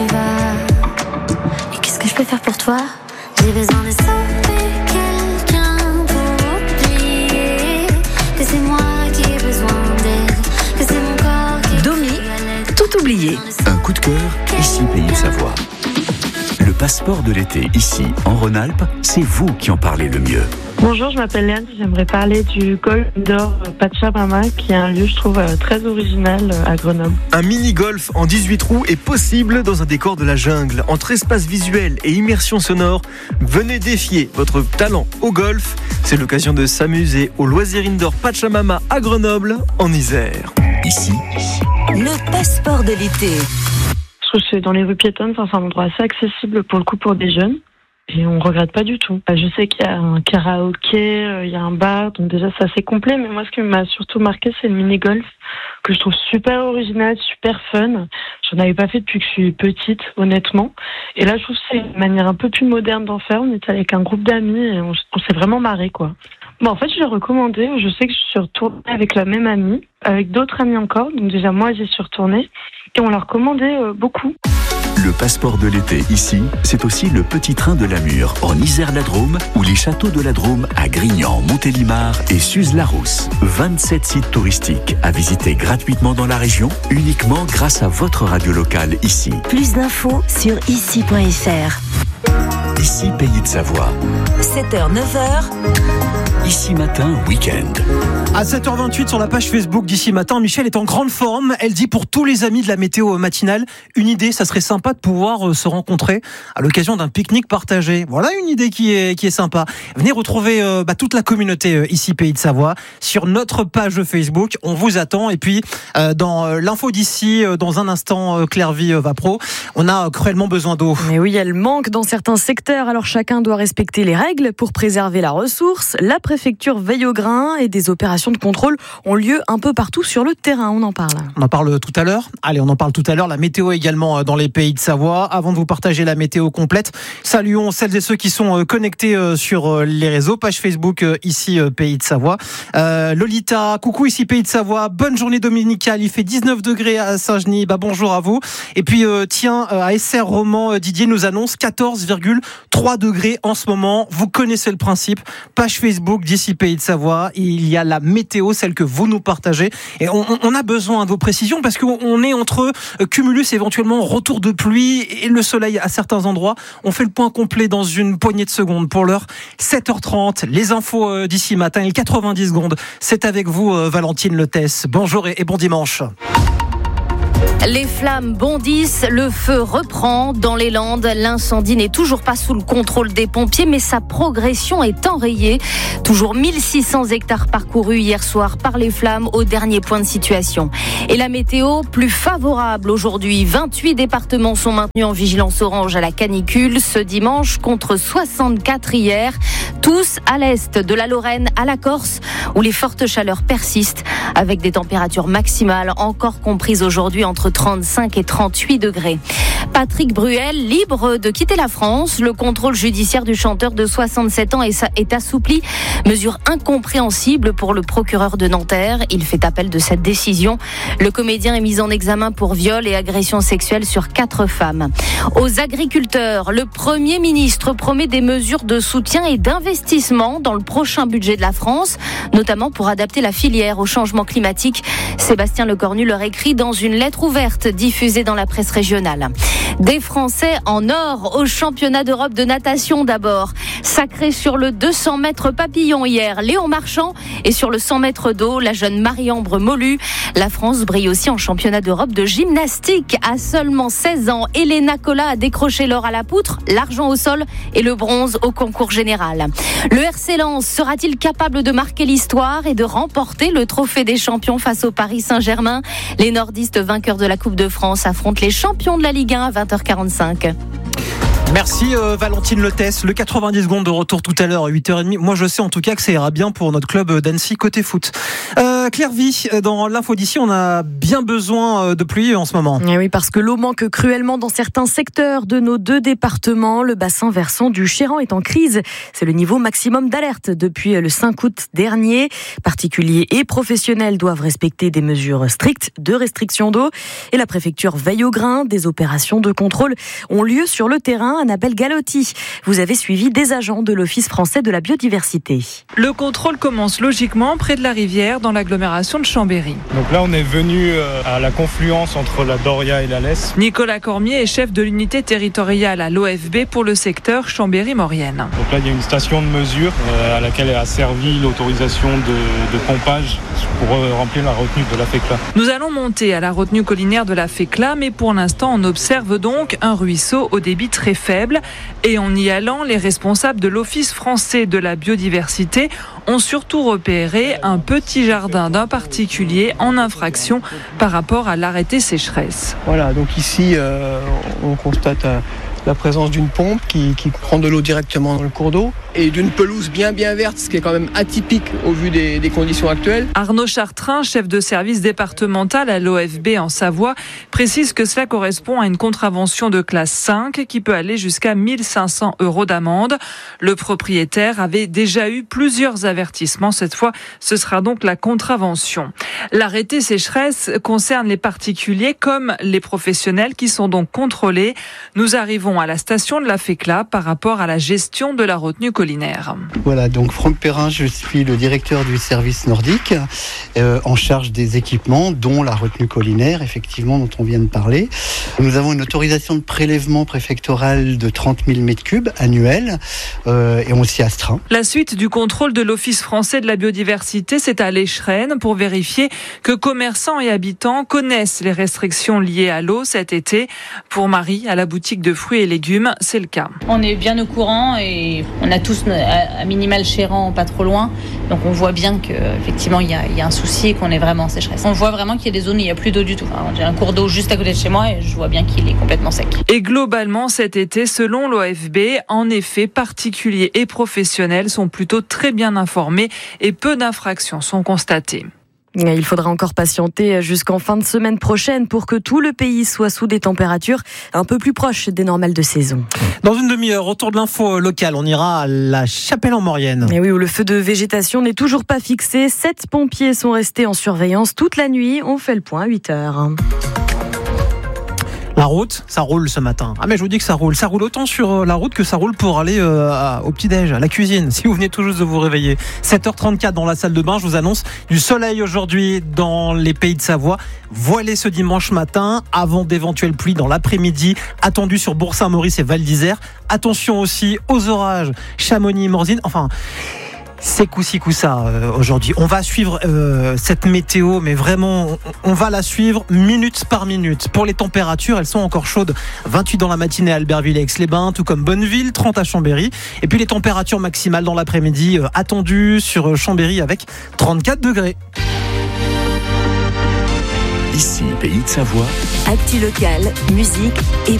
tu vas. Et qu'est-ce que je peux faire pour toi? J'ai besoin de sauver quelqu'un pour oublier que c'est moi qui ai besoin d'aide, que c'est mon corps qui Domi, tout oublié. Un coup de cœur, ici Pays de Savoie. Le passeport de l'été, ici, en Rhône-Alpes, c'est vous qui en parlez le mieux. Bonjour, je m'appelle Léane, j'aimerais parler du golf indoor Pachamama, qui est un lieu, je trouve, très original à Grenoble. Un mini-golf en 18 trous est possible dans un décor de la jungle. Entre espace visuel et immersion sonore, venez défier votre talent au golf. C'est l'occasion de s'amuser au loisir indoor Pachamama à Grenoble, en Isère. Ici, Le passeport de l'été. Je trouve que c'est dans les rues piétonnes, c'est un endroit assez accessible pour le coup pour des jeunes. Et on regrette pas du tout. Je sais qu'il y a un karaoké, il y a un bar, donc déjà c'est assez complet. Mais moi, ce qui m'a surtout marqué, c'est le mini-golf, que je trouve super original, super fun. J'en avais pas fait depuis que je suis petite, honnêtement. Et là, je trouve que c'est une manière un peu plus moderne d'en faire. On était avec un groupe d'amis et on s'est vraiment marré, quoi. Bon, en fait, je l'ai recommandé. Je sais que je suis retournée avec la même amie, avec d'autres amis encore. Donc déjà, moi, j'y suis retournée. Et on l'a recommandé beaucoup. le passeport de l'été ici, c'est aussi le petit train de Lamure en Isère-la-Drôme ou les châteaux de la Drôme à Grignan, Montélimar et Suze-la-Rousse. 27 sites touristiques à visiter gratuitement dans la région, uniquement grâce à votre radio locale ici. Plus d'infos sur ici.fr. Ici, Pays de Savoie. 7h, 9h. Ici Matin, week-end. À 7h28 sur la page Facebook d'Ici Matin, Michel est en grande forme. Elle dit pour tous les amis de la météo matinale, une idée, ça serait sympa de pouvoir se rencontrer à l'occasion d'un pique-nique partagé. Voilà une idée qui est sympa. Venez retrouver toute la communauté Ici Pays de Savoie sur notre page Facebook. On vous attend. Et puis dans l'info d'ici, dans un instant, Clairvy Vapro, on a cruellement besoin d'eau. Mais oui, elle manque dans certains secteurs, alors chacun doit respecter les règles pour préserver la ressource. La préfecture veille au grain et des opérations de contrôle ont lieu un peu partout sur le terrain. On en parle. On en parle tout à l'heure. Allez, on en parle tout à l'heure. La météo également dans les Pays de Savoie. Avant de vous partager la météo complète, saluons celles et ceux qui sont connectés sur les réseaux. Page Facebook Ici Pays de Savoie. Lolita, coucou Ici Pays de Savoie. Bonne journée dominicale. Il fait 19 degrés à Saint-Genis. Bonjour à vous. Et puis à SR Romand, Didier nous annonce 14,3 degrés en ce moment. Vous connaissez le principe. Page Facebook d'Ici Pays de Savoie. Il y a la météo, celle que vous nous partagez. Et on a besoin de vos précisions parce qu'on est entre cumulus, éventuellement retour de pluie et le soleil à certains endroits. On fait le point complet dans une poignée de secondes. Pour l'heure, 7h30, les infos d'Ici Matin et 90 secondes. C'est avec vous, Valentine Letesse. Bonjour et bon dimanche. Les flammes bondissent, le feu reprend dans les Landes. L'incendie n'est toujours pas sous le contrôle des pompiers, mais sa progression est enrayée. Toujours 1600 hectares parcourus hier soir par les flammes au dernier point de situation. Et la météo, plus favorable aujourd'hui. 28 départements sont maintenus en vigilance orange à la canicule ce dimanche contre 64 hier. Tous à l'est, de la Lorraine à la Corse, où les fortes chaleurs persistent, avec des températures maximales encore comprises aujourd'hui entre 35 et 38 degrés. Patrick Bruel, libre de quitter la France. Le contrôle judiciaire du chanteur de 67 ans est assoupli. Mesure incompréhensible pour le procureur de Nanterre. Il fait appel de cette décision. Le comédien est mis en examen pour viol et agression sexuelle sur 4 femmes. Aux agriculteurs, le Premier ministre promet des mesures de soutien et d'investissement dans le prochain budget de la France, notamment pour adapter la filière au changement climatique. Sébastien Lecornu leur écrit dans une lettre ouverte diffusée dans la presse régionale. Des Français en or au championnat d'Europe de natation d'abord. Sacré sur le 200 mètres papillon hier, Léon Marchand, et sur le 100 mètres d'eau, la jeune Marie-Ambre Molu. La France brille aussi en championnat d'Europe de gymnastique. À seulement 16 ans, Elena Cola a décroché l'or à la poutre, l'argent au sol et le bronze au concours général. Le RC Lens sera-t-il capable de marquer l'histoire et de remporter le trophée des champions face au Paris Saint-Germain? Les nordistes vainqueurs de la Coupe de France affrontent les champions de la Ligue 1 à 20h45. Merci Valentine Lettès. Le 90 secondes de retour tout à l'heure, 8h30. Moi je sais en tout cas que ça ira bien pour notre club d'Annecy côté foot. Claire Vie, dans l'info d'ici, on a bien besoin de pluie en ce moment. Et oui, parce que l'eau manque cruellement dans certains secteurs de nos 2 départements. Le bassin versant du Chéran est en crise. C'est le niveau maximum d'alerte depuis le 5 août dernier. Particuliers et professionnels doivent respecter des mesures strictes de restriction d'eau. Et la préfecture veille au grain. Des opérations de contrôle ont lieu sur le terrain. Annabelle Galotti, vous avez suivi des agents de l'Office français de la biodiversité. Le contrôle commence logiquement près de la rivière dans l'agglomération de Chambéry. Donc là, on est venu à la confluence entre la Doria et la Lesse. Nicolas Cormier est chef de l'unité territoriale à l'OFB pour le secteur Chambéry-Maurienne. Donc là, il y a une station de mesure à laquelle a servi l'autorisation de pompage pour remplir la retenue de la FECLA. Nous allons monter à la retenue collinaire de la FECLA, mais pour l'instant, on observe donc un ruisseau au débit très faible. Et en y allant, les responsables de l'Office français de la biodiversité ont surtout repéré un petit jardin d'un particulier en infraction par rapport à l'arrêté sécheresse. Voilà, donc ici, on constate la présence d'une pompe qui prend de l'eau directement dans le cours d'eau et d'une pelouse bien verte, ce qui est quand même atypique au vu des conditions actuelles. Arnaud Chartrain, chef de service départemental à l'OFB en Savoie, précise que cela correspond à une contravention de classe 5 qui peut aller jusqu'à 1 500 € d'amende. Le propriétaire avait déjà eu plusieurs avertissements. Cette fois, ce sera donc la contravention. L'arrêté sécheresse concerne les particuliers comme les professionnels qui sont donc contrôlés. Nous arrivons à la station de la FECLA par rapport à la gestion de la retenue collinaire. Voilà, donc Franck Perrin, je suis le directeur du service nordique en charge des équipements, dont la retenue collinaire, effectivement, dont on vient de parler. Nous avons une autorisation de prélèvement préfectorale de 30 000 m3 annuels et on s'y astreint. La suite du contrôle de l'Office français de la biodiversité, c'est à l'Échrennes pour vérifier que commerçants et habitants connaissent les restrictions liées à l'eau cet été. Pour Marie, à la boutique de fruits et légumes, c'est le cas. On est bien au courant et on a tous à minimal Chéran, pas trop loin. Donc on voit bien qu'effectivement il y a un souci et qu'on est vraiment en sécheresse. On voit vraiment qu'il y a des zones où il n'y a plus d'eau du tout. Enfin, j'ai un cours d'eau juste à côté de chez moi et je vois bien qu'il est complètement sec. Et globalement cet été, selon l'OFB, en effet, particuliers et professionnels sont plutôt très bien informés et peu d'infractions sont constatées. Il faudra encore patienter jusqu'en fin de semaine prochaine pour que tout le pays soit sous des températures un peu plus proches des normales de saison. Dans une demi-heure, retour de l'info locale, on ira à la Chapelle-en-Maurienne. Et oui, où le feu de végétation n'est toujours pas fixé. 7 pompiers sont restés en surveillance toute la nuit. On fait le point à 8h. La route, ça roule ce matin. Ah mais je vous dis que ça roule. Ça roule autant sur la route que ça roule pour aller au petit-déj, à la cuisine, si vous venez tout juste de vous réveiller. 7h34 dans la salle de bain, je vous annonce du soleil aujourd'hui dans les Pays de Savoie. Voilé ce dimanche matin, avant d'éventuelles pluies dans l'après-midi, attendu sur Bourg-Saint-Maurice et Val d'Isère. Attention aussi aux orages, Chamonix, Morzine, enfin... C'est coup-ci, coup-ça aujourd'hui. On va suivre cette météo, mais vraiment, on va la suivre minute par minute. Pour les températures, elles sont encore chaudes. 28 dans la matinée à Albertville et Aix-les-Bains, tout comme Bonneville, 30 à Chambéry. Et puis les températures maximales dans l'après-midi attendues sur Chambéry avec 34 degrés. Ici, Pays de Savoie. Actu locale, musique et